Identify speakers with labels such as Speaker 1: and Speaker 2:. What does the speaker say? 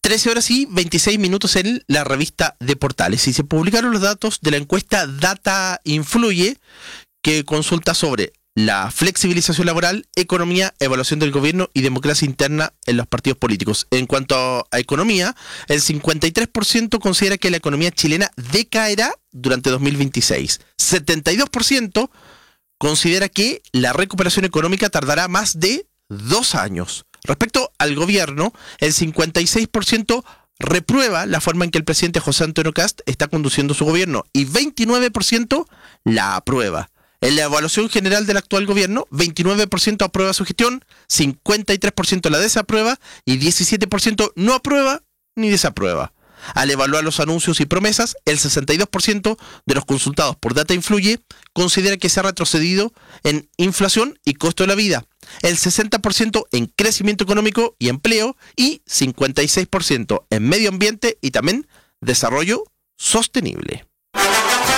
Speaker 1: 13 horas y 26 minutos en la revista de Portales. Y se publicaron los datos de la encuesta Data Influye, que consulta sobre la flexibilización laboral, economía, evaluación del gobierno y democracia interna en los partidos políticos. En cuanto a economía, el 53% considera que la economía chilena decaerá durante 2026. 72% considera que la recuperación económica tardará más de 2 años. Respecto al gobierno, el 56% reprueba la forma en que el presidente José Antonio Kast está conduciendo su gobierno y 29% la aprueba. En la evaluación general del actual gobierno, 29% aprueba su gestión, 53% la desaprueba y 17% no aprueba ni desaprueba. Al evaluar los anuncios y promesas, el 62% de los consultados por Data Influye considera que se ha retrocedido en inflación y costo de la vida, el 60% en crecimiento económico y empleo y 56% en medio ambiente y también desarrollo sostenible.